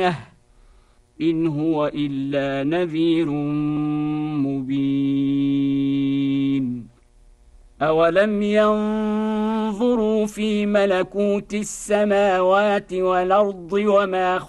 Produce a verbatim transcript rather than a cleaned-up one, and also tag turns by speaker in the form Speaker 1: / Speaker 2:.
Speaker 1: بينه إن هو إلا نذير مبين أولم ينظروا في ملكوت السماوات والأرض وما